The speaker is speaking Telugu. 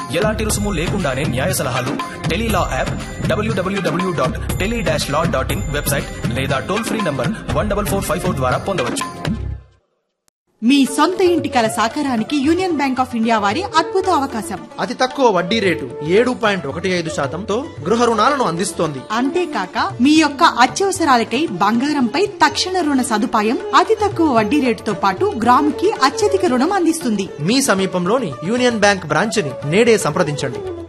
ఎలాంటి రుసుము లేకుండానే న్యాయ సలహాలు టెలీలా యాప్, www.tele-law.in వెబ్సైట్ లేదా టోల్ ఫ్రీ నంబర్ 14454 ద్వారా పొందవచ్చు. మీ సొంత ఇంటి కల సాకారానికి యూనియన్ బ్యాంక్ ఆఫ్ ఇండియా వారి అద్భుత అవకాశం. అతి తక్కువ వడ్డీ రేటు 7.15% గృహ రుణాలను అందిస్తోంది. అంతేకాక మీ యొక్క అత్యవసరాలకై బంగారంపై తక్షణ రుణ సదుపాయం, అతి తక్కువ వడ్డీ రేటుతో పాటు గ్రాముకి అత్యధిక రుణం అందిస్తుంది. మీ సమీపంలోని యూనియన్ బ్యాంక్ బ్రాంచ్ ని నేడే సంప్రదించండి.